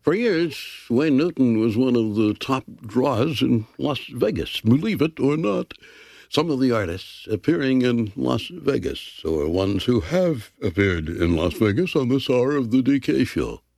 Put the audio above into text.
For years, Wayne Newton was one of the top draws in Las Vegas, believe it or not. Some of the artists appearing in Las Vegas, or ones who have appeared in Las Vegas on this hour of the DK Show.